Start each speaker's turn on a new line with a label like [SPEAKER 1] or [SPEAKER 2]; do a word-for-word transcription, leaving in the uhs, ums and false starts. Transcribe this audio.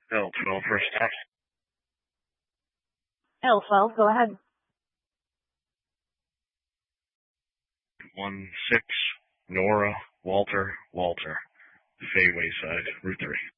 [SPEAKER 1] L twelve first stop.
[SPEAKER 2] L twelve, go ahead.
[SPEAKER 1] One six, Nora, Walter, Walter, Fayway side, Route three.